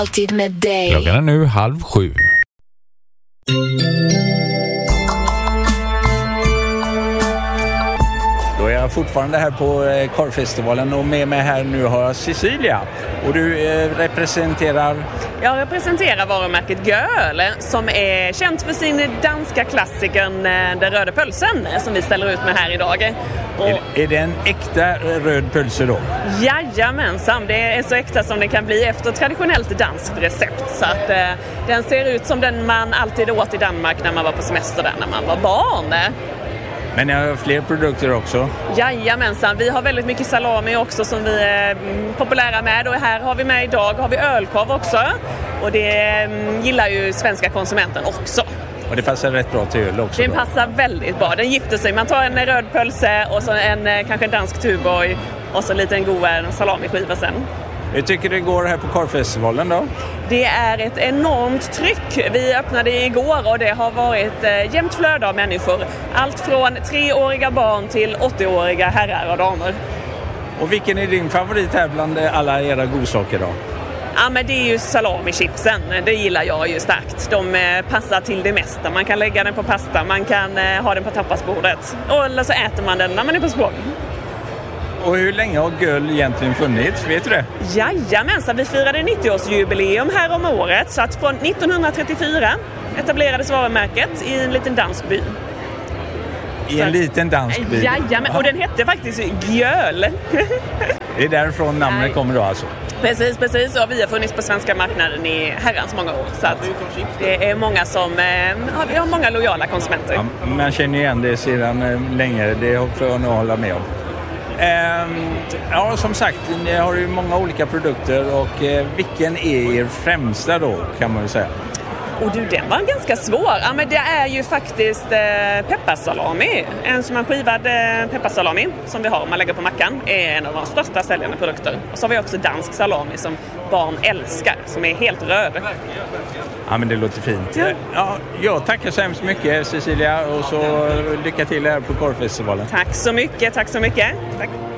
Alltid med dig. Klockan är nu 6:30. Då är jag fortfarande här på korvfestivalen och med mig här nu har jag Cecilia. Och du representerar? Jag representerar varumärket Göl som är känt för sin danska klassikern Den röda pölsen som vi ställer ut med här idag. Är det en äkta röd pölse då? Jajamensan, det är så äkta som det kan bli efter traditionellt danskt recept. Så att den ser ut som den man alltid åt i Danmark när man var på semester där när man var barn. Men ni har fler produkter också? Jajamensan, vi har väldigt mycket salami också som vi är populära med. Och här har vi med idag har vi ölkorv också. Och det gillar ju svenska konsumenten också. Och det passar rätt bra till öl också? Den passar väldigt bra. Den gifter sig. Man tar en röd pölse och så kanske en dansk tuborg och så en liten god salamiskiva sen. Hur tycker det går här på korvfestivalen då? Det är ett enormt tryck. Vi öppnade igår och det har varit jämnt flöde av människor. Allt från 3-åriga barn till 80-åriga herrar och damer. Och vilken är din favorit här bland alla era godsaker då? Ja, men det är ju salami-chipsen. Det gillar jag ju starkt. De passar till det mesta. Man kan lägga den på pasta, man kan ha den på tapasbordet. Eller så äter man den när man är på språng. Och hur länge har Göl egentligen funnits? Vet du det? Jajamensan, vi firade 90-årsjubileum här om året. Så att från 1934 etablerades varumärket i en liten dansk by. I en liten dansk by? Jajamän, och den hette faktiskt Göl. Det är därifrån namnet kommer då alltså? Precis. Och vi har funnits på svenska marknaden i herrans många år. Så att det är många vi har många lojala konsumenter. Ja, man känner igen det sedan länge, det får jag nog hålla med om. Ja, som sagt, ni har ju många olika produkter och vilken är er främsta då, kan man väl säga? Och du, den var ganska svår. Ja, men det är ju faktiskt pepparsalami. En som en skivad pepparsalami som vi har, man lägger på mackan, är en av de största säljande produkter. Och så har vi också dansk salami som barn älskar, som är helt röd. Ja, men det låter fint. Ja, jag tackar så hemskt mycket, Cecilia, och så lycka till här på korvfestivalen. Tack så mycket. Tack.